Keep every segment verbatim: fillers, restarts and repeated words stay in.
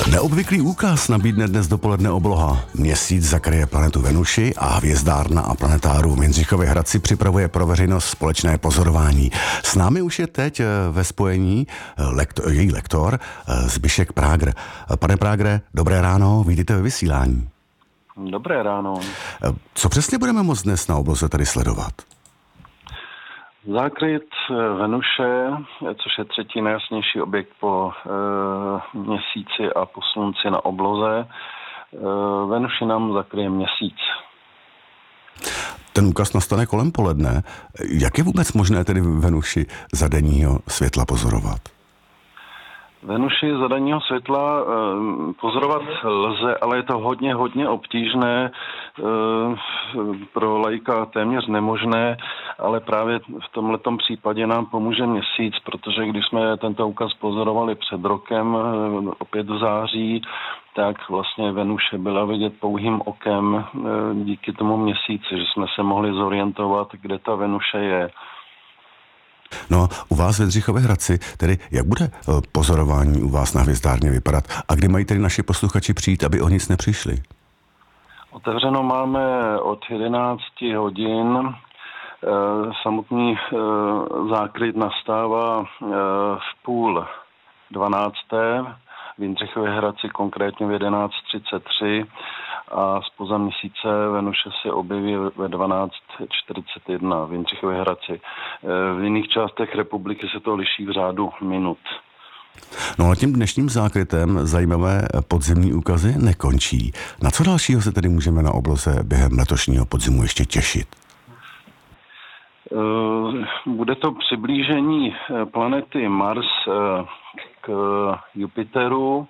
Neobvyklý úkaz nabídne dnes dopoledne obloha. Měsíc zakryje planetu Venuši a hvězdárna a planetáru v Jindřichově Hradci připravuje pro veřejnost společné pozorování. S námi už je teď ve spojení lektor, její lektor Zbyšek Prágr. Pane Prágre, dobré ráno, vítejte ve vysílání. Dobré ráno. Co přesně budeme moct dnes na obloze tady sledovat? Zákryt Venuše, což je třetí nejjasnější objekt po e, měsíci a po slunci na obloze. E, Venuši nám zakryje měsíc. Ten úkaz nastane kolem poledne. Jak je vůbec možné tedy Venuši za denního světla pozorovat? Venuši za denního světla e, pozorovat lze, ale je to hodně, hodně obtížné, e, pro laika téměř nemožné, ale právě v tomhletom případě nám pomůže měsíc, protože když jsme tento úkaz pozorovali před rokem, e, opět v září, tak vlastně Venuše byla vidět pouhým okem e, díky tomu měsíci, že jsme se mohli zorientovat, kde ta Venuše je. No, u vás ve Jindřichově Hradci, tedy jak bude pozorování u vás na hvězdárně vypadat? A kdy mají tedy naši posluchači přijít, aby o nic nepřišli? Otevřeno máme od jedenácti hodin. Samotný zákryt nastává v půl dvanácté. V Jindřichově Hradci konkrétně v jedenáct třicet tři a zpoza měsíce Venuše se objeví ve dvanáct čtyřicet jedna v Jindřichově Hradci. V jiných částech republiky se to liší v řádu minut. No a tím dnešním zákrytem zajímavé podzimní úkazy nekončí. Na co dalšího se tedy můžeme na obloze během letošního podzimu ještě těšit? Bude to přiblížení planety Mars k Jupiteru.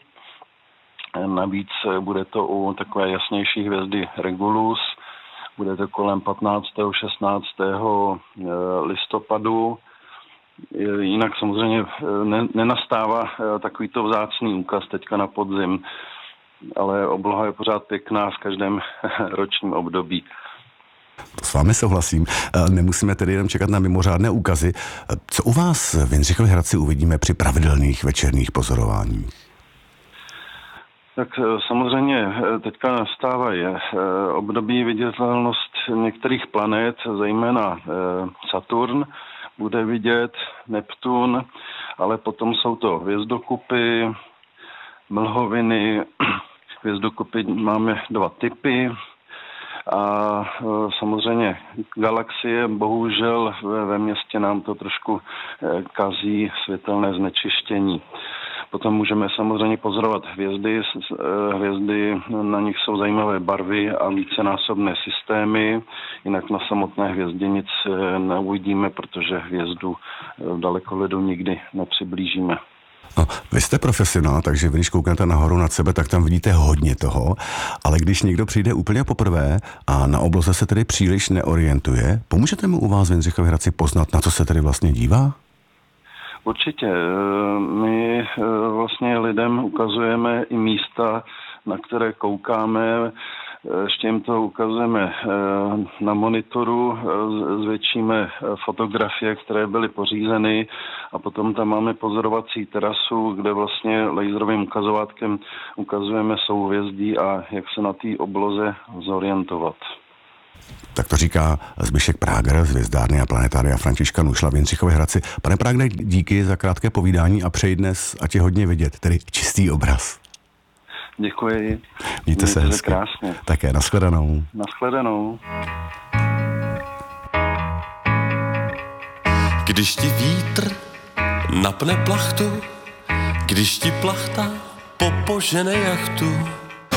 Navíc bude to u takové jasnější hvězdy Regulus. Bude to kolem patnáctého šestnáctého listopadu. Jinak samozřejmě nenastává takovýto vzácný úkaz teďka na podzim, ale obloha je pořád pěkná v každém ročním období. S vámi souhlasím. Nemusíme tedy jenom čekat na mimořádné úkazy. Co u vás v Jindřichově Hradci uvidíme při pravidelných večerních pozorováních? Tak samozřejmě teďka nastává je období viditelnost některých planet, zejména Saturn bude vidět, Neptun, ale potom jsou to hvězdokupy, mlhoviny. Hvězdokupy máme dva typy. A samozřejmě galaxie, bohužel ve městě nám to trošku kazí světelné znečištění. Potom můžeme samozřejmě pozorovat hvězdy, hvězdy, na nich jsou zajímavé barvy a vícenásobné systémy, jinak na samotné hvězdě nic neuvidíme, protože hvězdu v dalekohledu nikdy nepřiblížíme. No, vy jste profesionál, takže když kouknete nahoru nad sebe, tak tam vidíte hodně toho, ale když někdo přijde úplně poprvé a na obloze se tedy příliš neorientuje, pomůžete mu u vás v Jindřichově Hradci poznat, na co se tedy vlastně dívá? Určitě. My vlastně lidem ukazujeme i místa, na které koukáme. Ještě jim to ukazujeme na monitoru, zvětšíme fotografie, které byly pořízeny a potom tam máme pozorovací terasu, kde vlastně laserovým ukazovátkem ukazujeme souhvězdí a jak se na té obloze zorientovat. Tak to říká Zbyšek Prágr z hvězdárny a planetária Františka Nušla v Jindřichově Hradci. Pane Prágre, díky za krátké povídání a přeji dnes, ať je hodně vidět, tedy čistý obraz. Děkuji. Mějte se hezky. Krásně. Také, nashledanou. Nashledanou. Když ti vítr napne plachtu, když ti plachta popožene jachtu,